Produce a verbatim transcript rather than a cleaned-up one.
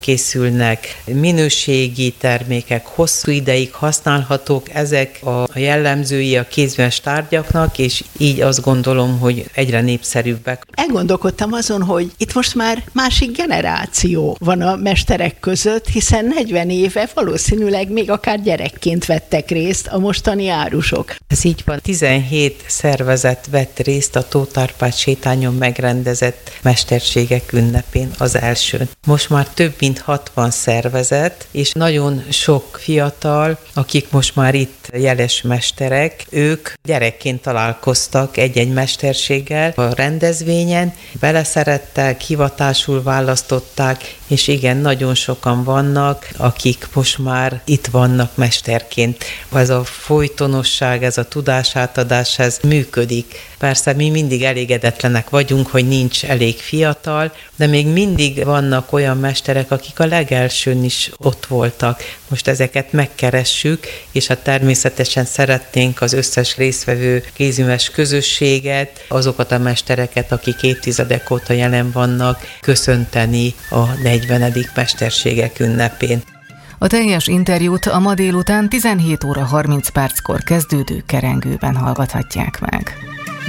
készülnek minőségi termékek, hosszú ideig használhatók, ezek a jellemzői a kézműves tárgyaknak, és így azt gondolom, hogy egyre népszerűbbek. Elgondolkodtam azon, hogy itt most már másik generáció van a mesterek között, hiszen negyven éve valószínűleg még akár gyerekként vettek részt a mostani árusok. Ez így van. tizenhét szervezet vett részt a Tóth Árpád sétányon megrendezett mesterségek ünnepén, az elsőn. Most már több mint hatvan szervezet, és nagyon sok fiatal, akik most már itt jeles mesterek, ők gyerekként találkoztak egy-egy mesterséggel a rendezvényen, beleszerettek, hivatásul választották, és igen, nagyon sokan vannak, akik most már itt vannak mesterként. Ez a folytonosság, ez a tudásátadás, ez működik. Persze mi mindig elégedetlenek vagyunk, hogy nincs elég fiatal, de még mindig vannak olyan mesterek, akik a legelsőn is ott voltak. Most ezeket megkeressük, és hát természetesen szeretnénk az összes résztvevő kézműves közösséget, azokat a mestereket, akik évtizedek óta jelen vannak, köszönteni a negyvenedik mesterségek ünnepén. A teljes interjút a ma délután tizenhét óra harminc perckor kezdődő kerengőben hallgathatják meg.